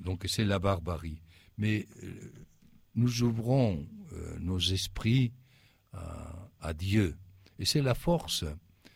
Donc c'est la barbarie. Mais nous ouvrons nos esprits à Dieu. Et c'est la force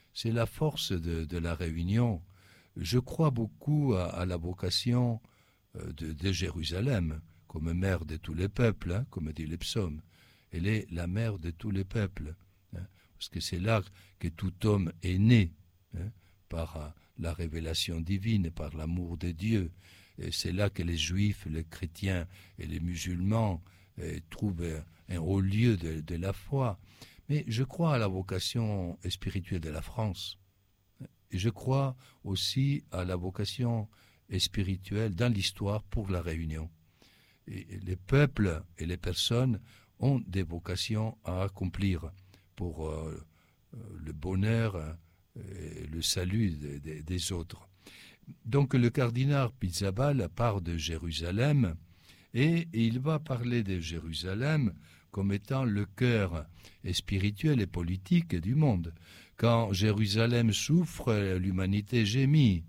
de la réunion. Je crois beaucoup à la vocation de Jérusalem, comme mère de tous les peuples, hein, comme dit les psaumes. Elle est la mère de tous les peuples, hein, parce que c'est là que tout homme est né, hein, par la révélation divine, par l'amour de Dieu. Et c'est là que les juifs, les chrétiens et les musulmans trouvent un haut lieu de la foi. Mais je crois à la vocation spirituelle de la France. Et je crois aussi à la vocation spirituelle dans l'histoire pour la Réunion. Et les peuples et les personnes ont des vocations à accomplir pour le bonheur et le salut des autres. Donc le cardinal Pizzabal part de Jérusalem et il va parler de Jérusalem comme étant le cœur spirituel et politique du monde. Quand Jérusalem souffre, l'humanité gémit.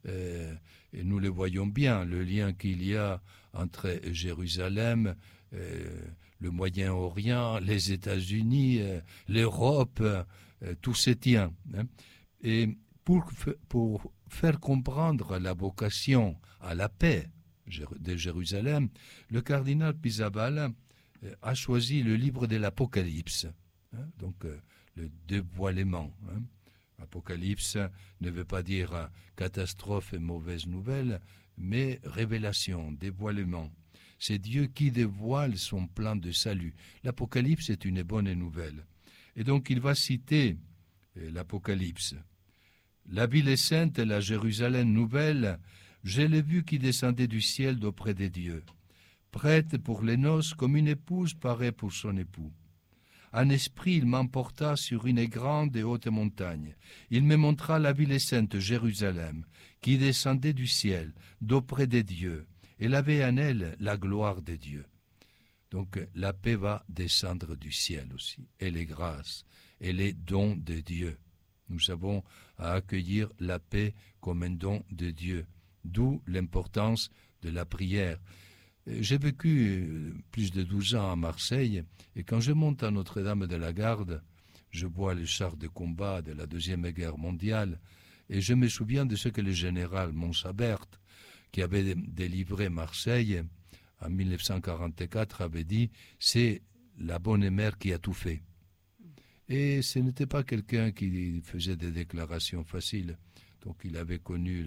Et nous le voyons bien, le lien qu'il y a entre Jérusalem, le Moyen-Orient, les États-Unis, l'Europe, tout se tient. Hein. Et pour faire comprendre la vocation à la paix de Jérusalem, le cardinal Pizzabal a choisi le livre de l'Apocalypse, hein, donc le dévoilement. Hein. Apocalypse ne veut pas dire catastrophe et mauvaise nouvelle, mais révélation, dévoilement. C'est Dieu qui dévoile son plan de salut. L'Apocalypse est une bonne nouvelle. Et donc il va citer l'Apocalypse. La ville est sainte, la Jérusalem nouvelle, je l'ai vue qui descendait du ciel d'auprès des dieux, prête pour les noces comme une épouse paraît pour son époux. En esprit, il m'emporta sur une grande et haute montagne. Il me montra la ville sainte, Jérusalem, qui descendait du ciel, d'auprès des dieux. Elle avait en elle la gloire de Dieu. Donc la paix va descendre du ciel aussi. Et les grâces, et les dons de Dieu. Nous avons à accueillir la paix comme un don de Dieu. D'où l'importance de la prière. J'ai vécu plus de 12 ans à Marseille, et quand je monte à Notre-Dame de la Garde, je vois les chars de combat de la Deuxième Guerre mondiale, et je me souviens de ce que le général Montsabert, qui avait délivré Marseille en 1944, avait dit « c'est la bonne mère qui a tout fait ». Et ce n'était pas quelqu'un qui faisait des déclarations faciles, donc il avait connu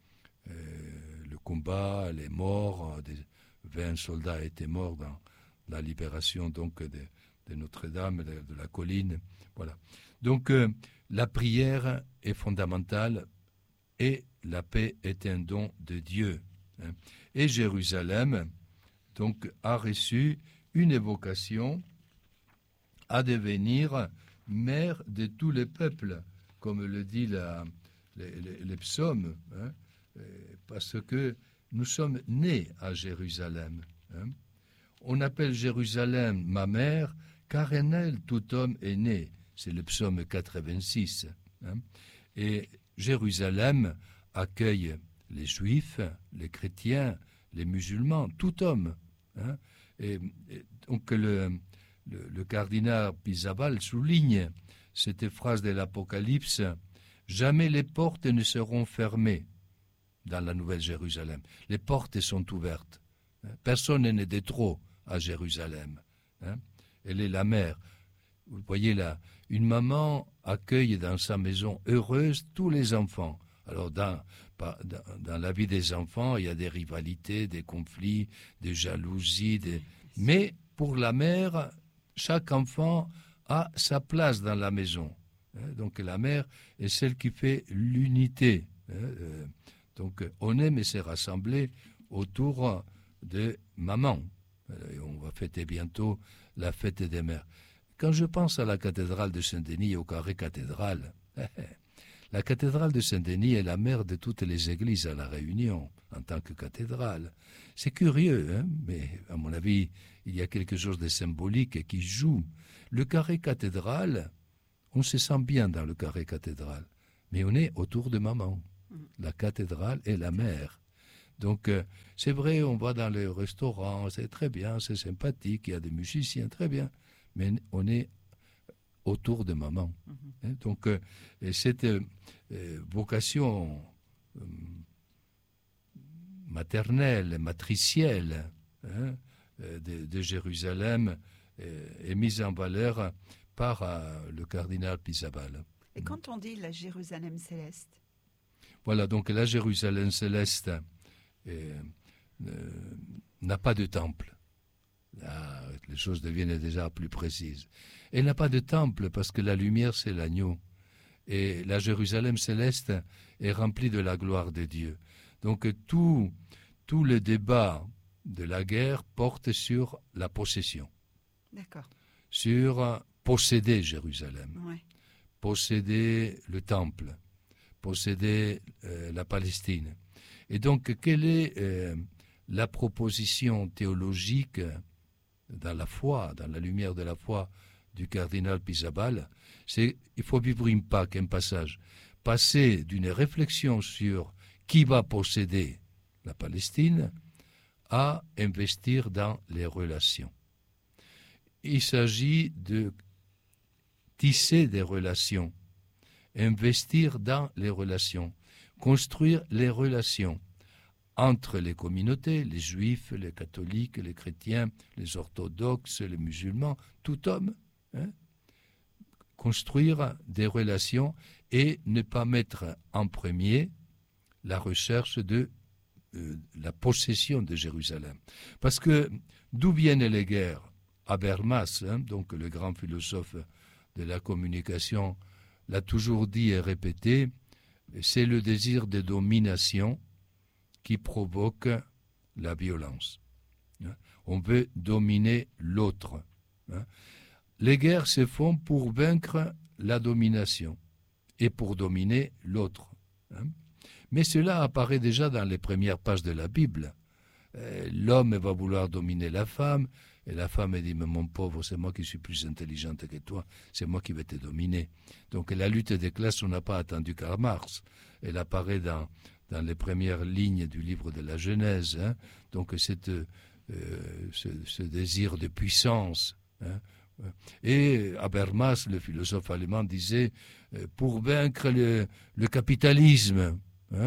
le combat, les morts, 20 soldats étaient morts dans la libération donc de Notre-Dame, de la colline. Voilà. Donc la prière est fondamentale et la paix est un don de Dieu. Hein. Et Jérusalem donc a reçu une évocation à devenir mère de tous les peuples, comme le dit les psaumes, hein, parce que nous sommes nés à Jérusalem. Hein. On appelle Jérusalem ma mère, car en elle tout homme est né. C'est le psaume 86. Hein. Et Jérusalem accueille les juifs, les chrétiens, les musulmans, tout homme. Hein. Et donc le cardinal Pizzabal souligne cette phrase de l'Apocalypse, « Jamais les portes ne seront fermées » dans la Nouvelle Jérusalem. Les portes sont ouvertes. Personne n'est de trop à Jérusalem. Hein. Elle est la mère. Vous voyez là, une maman accueille dans sa maison heureuse tous les enfants. Alors dans la vie des enfants, il y a des rivalités, des conflits, des jalousies, mais pour la mère, chaque enfant a sa place dans la maison. Donc la mère est celle qui fait l'unité. Donc on aime se rassembler autour de maman. Et on va fêter bientôt la fête des mères. Quand je pense à la cathédrale de Saint-Denis et au carré cathédrale, la cathédrale de Saint-Denis est la mère de toutes les églises à La Réunion, en tant que cathédrale. C'est curieux, hein, mais à mon avis, il y a quelque chose de symbolique qui joue. Le carré cathédrale, on se sent bien dans le carré cathédrale, mais on est autour de maman. La cathédrale est la mère. Donc, c'est vrai, on va dans les restaurants, c'est très bien, c'est sympathique, il y a des musiciens, très bien, mais on est autour de maman. Donc, cette vocation maternelle, matricielle de Jérusalem est mise en valeur par le cardinal Pisabal. Et quand on dit la Jérusalem céleste? Voilà, donc la Jérusalem céleste n'a pas de temple. Là, les choses deviennent déjà plus précises. Elle n'a pas de temple parce que la lumière, c'est l'agneau. Et la Jérusalem céleste est remplie de la gloire de Dieu. Donc tout le débat de la guerre porte sur la possession. D'accord. Sur posséder Jérusalem, Ouais. posséder le temple, posséder la Palestine. Et donc, quelle est la proposition théologique dans la foi, dans la lumière de la foi du cardinal Pisabal? C'est il faut vivre une Pâque, un passage, passer d'une réflexion sur qui va posséder la Palestine à investir dans les relations. Il s'agit de tisser des relations, investir dans les relations, construire les relations entre les communautés, les juifs, les catholiques, les chrétiens, les orthodoxes, les musulmans, tout homme, construire des relations et ne pas mettre en premier la recherche de la possession de Jérusalem. Parce que d'où viennent les guerres? Habermas, donc le grand philosophe de la communication, l'a toujours dit et répété, c'est le désir de domination qui provoque la violence. On veut dominer l'autre. Les guerres se font pour vaincre la domination et pour dominer l'autre. Mais cela apparaît déjà dans les premières pages de la Bible. L'homme va vouloir dominer la femme, et la femme dit, mais mon pauvre, c'est moi qui suis plus intelligente que toi, c'est moi qui vais te dominer. Donc la lutte des classes, on n'a pas attendu Karl Marx. Elle apparaît dans les premières lignes du livre de la Genèse. Donc ce désir de puissance. Et Habermas, le philosophe allemand, disait, pour vaincre le capitalisme,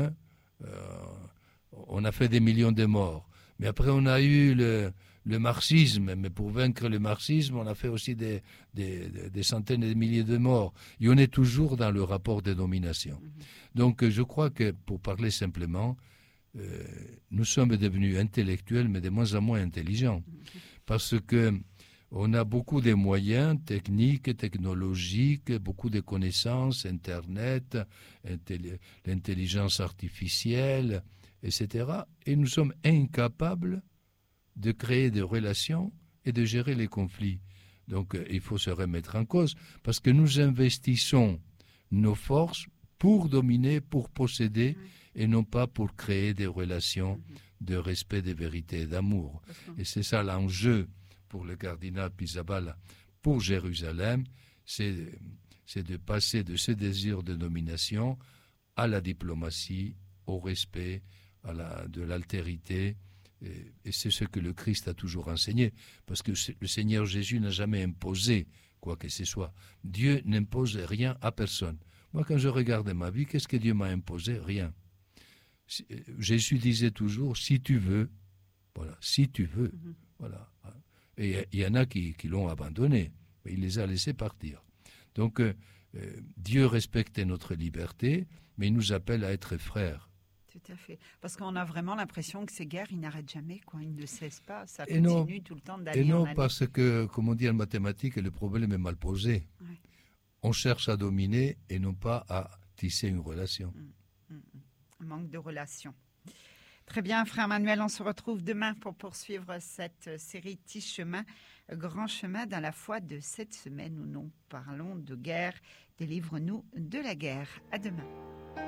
on a fait des millions de morts. Mais après, on a eu le marxisme, mais pour vaincre le marxisme, on a fait aussi des centaines de milliers de morts. Et on est toujours dans le rapport de domination. Donc, je crois que, pour parler simplement, nous sommes devenus intellectuels, mais de moins en moins intelligents. Parce que on a beaucoup de moyens techniques, technologiques, beaucoup de connaissances, Internet, l'intelligence artificielle, etc. Et nous sommes incapables de créer des relations et de gérer les conflits. Donc il faut se remettre en cause parce que nous investissons nos forces pour dominer, pour posséder et non pas pour créer des relations de respect, de vérité et d'amour. Et c'est ça l'enjeu pour le cardinal Pisabal, pour Jérusalem, c'est de passer de ce désir de domination à la diplomatie, au respect, de l'altérité. Et c'est ce que le Christ a toujours enseigné, parce que le Seigneur Jésus n'a jamais imposé quoi que ce soit. Dieu n'impose rien à personne. Moi, quand je regarde ma vie, qu'est-ce que Dieu m'a imposé? Rien. Jésus disait toujours, si tu veux, voilà, si tu veux, voilà. Et il y en a qui l'ont abandonné, mais il les a laissés partir. Donc, Dieu respecte notre liberté, mais il nous appelle à être frères. Tout à fait. Parce qu'on a vraiment l'impression que ces guerres, ils n'arrêtent jamais, quoi. Ils ne cessent pas. Ça continue tout le temps d'année en année. Et non, parce que, comme on dit en mathématiques, le problème est mal posé. Ouais. On cherche à dominer et non pas à tisser une relation. Un manque de relation. Très bien, frère Manuel, on se retrouve demain pour poursuivre cette série Tisse chemin, grand chemin dans la foi de cette semaine où nous parlons de guerre. Délivre-nous de la guerre. À demain.